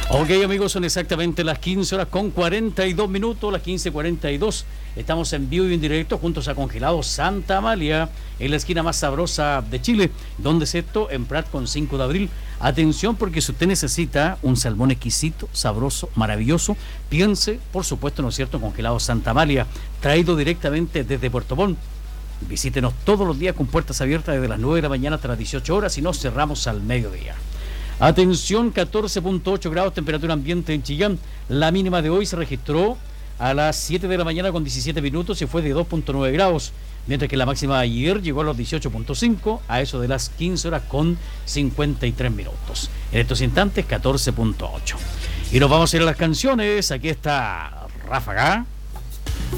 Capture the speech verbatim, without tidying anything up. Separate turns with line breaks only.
Ok, amigos, son exactamente las quince horas con cuarenta y dos minutos, las quince cuarenta y dos. Estamos en vivo y en directo juntos a Congelado Santa Amalia, en la esquina más sabrosa de Chile. ¿Dónde es esto? En Prat con cinco de abril. Atención, porque si usted necesita un salmón exquisito, sabroso, maravilloso, piense, por supuesto, ¿no es cierto?, Congelado Santa Amalia, traído directamente desde Puerto Montt. Visítenos todos los días con puertas abiertas desde las nueve de la mañana hasta las dieciocho horas y nos cerramos al mediodía. Atención, catorce punto ocho grados, temperatura ambiente en Chillán. La mínima de hoy se registró a las siete de la mañana con diecisiete minutos y fue de dos punto nueve grados, mientras que la máxima de ayer llegó a los dieciocho punto cinco, a eso de las quince horas con cincuenta y tres minutos. En estos instantes, catorce punto ocho. Y nos vamos a ir a las canciones. Aquí está Ráfaga.